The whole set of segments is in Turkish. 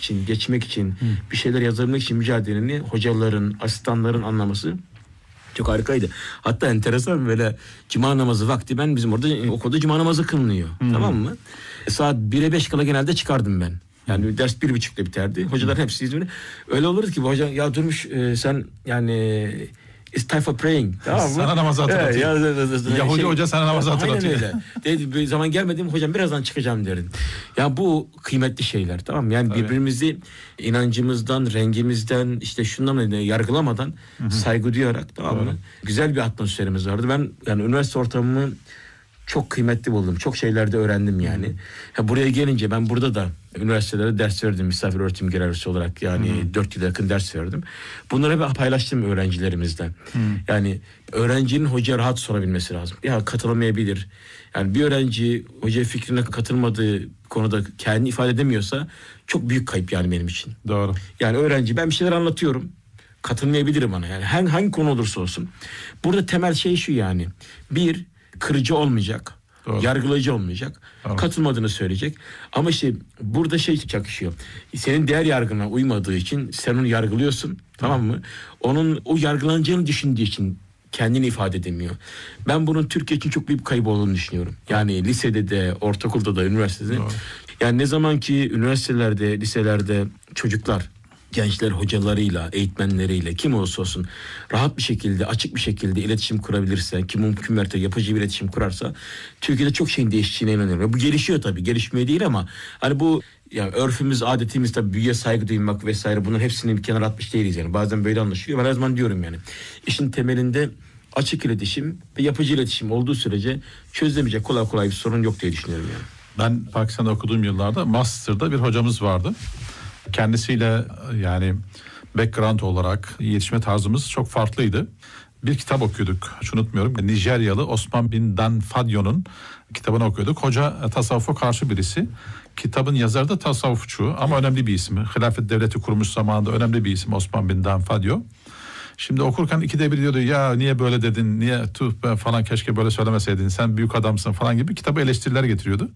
için, geçmek için, bir şeyler yazabilmek için mücadeleni hocaların, asistanların anlaması çok harikaydı. Hatta enteresan, böyle cuma namazı vakti, ben bizim orada okulda cuma namazı kılınıyor. Tamam mı? Saat 1'e 5 kala genelde çıkardım ben. Yani ders 1.30'da biterdi. Hocalar hepsi İzmir'de. Öyle olurdu ki hoca, ya Durmuş sen yani it's time for praying. Tamam mı? Sana namazı hatırlatıyor. Yahudi hoca sana namazı hatırlatıyor. Aynen öyle. Dedi, bir zaman gelmedim hocam, birazdan çıkacağım derim. Ya bu kıymetli şeyler, tamam mı? Yani tabii, birbirimizi inancımızdan, rengimizden, işte şundan yargılamadan saygı duyarak, tamam mı? Güzel bir atmosferimiz vardı. Ben yani üniversite ortamımı çok kıymetli buldum. Çok şeylerde öğrendim yani. Buraya gelince ben burada da üniversitelere ders verdim. Misafir öğretim görevlisi olarak, yani 4 yıla yakın ders verdim. Bunları hep paylaştım öğrencilerimizle. Yani öğrencinin hocaya rahat sorabilmesi lazım. Ya katılamayabilir. Yani bir öğrenci hoca fikrine katılmadığı konuda kendini ifade edemiyorsa çok büyük kayıp yani benim için. Doğru. Yani öğrenci, ben bir şeyler anlatıyorum, katılmayabilirim bana. Yani hangi konu olursa olsun. Burada temel şey şu yani. Bir, kırıcı olmayacak. Doğru. Yargılayıcı olmayacak. Doğru. Katılmadığını söyleyecek. Ama işte burada şey çakışıyor. Senin değer yargına uymadığı için sen onu yargılıyorsun. Tamam mı? Onun o yargılanacağını düşündüğü için kendini ifade edemiyor. Ben bunun Türkiye için çok büyük bir kaybı olduğunu düşünüyorum. Yani lisede de, ortaokulda da, üniversitede. Doğru. Yani ne zaman ki üniversitelerde, liselerde çocuklar, gençler hocalarıyla, eğitmenleriyle, kim olursa olsun rahat bir şekilde, açık bir şekilde iletişim kurabilirse, ki mümkün mertebe yapıcı bir iletişim kurarsa, Türkiye'de çok şeyin değişeceğine inanıyorum. Bu gelişiyor tabii, gelişmiyor değil ama hani bu yani örfümüz, adetimiz, tabii büyüye saygı duymak vesaire, bunların hepsini bir kenara atmış değiliz yani. Bazen böyle anlaşılıyor. Ben her zaman diyorum yani, işin temelinde açık iletişim ve yapıcı iletişim olduğu sürece çözülemeyecek kolay kolay bir sorun yok diye düşünüyorum yani. Ben Pakistan'da okuduğum yıllarda master'da bir hocamız vardı. Kendisiyle yani background olarak yetişme tarzımız çok farklıydı. Bir kitap okuyorduk, hiç unutmuyorum. Nijeryalı Osman bin Dan Fadio'nun kitabını okuyorduk. Hoca tasavvufa karşı birisi. Kitabın yazarı da tasavvufçu ama önemli bir isim. Hilafet devleti kurmuş zamanında önemli bir isim Osman bin Dan Fadio. Şimdi okurken ikide bir diyordu, ya niye böyle dedin, niye falan, keşke böyle söylemeseydin, sen büyük adamsın falan gibi kitabı eleştiriler getiriyordu.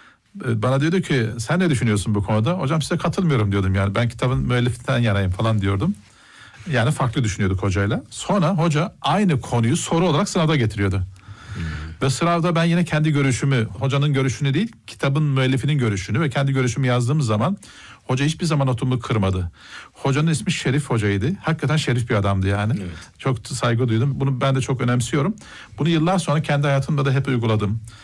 Bana diyordu ki sen ne düşünüyorsun bu konuda? Hocam size katılmıyorum diyordum, yani ben kitabın müellifinden yanayım falan diyordum. Yani farklı düşünüyorduk hocayla. Sonra hoca aynı konuyu soru olarak sınavda getiriyordu. Ve sınavda ben yine kendi görüşümü, hocanın görüşünü değil, kitabın müellifinin görüşünü ve kendi görüşümü yazdığımız zaman hoca hiçbir zaman notumu kırmadı. Hocanın ismi Şerif Hoca'ydı. Hakikaten şerif bir adamdı yani. Evet. Çok saygı duydum. Bunu ben de çok önemsiyorum. Bunu yıllar sonra kendi hayatımda da hep uyguladım.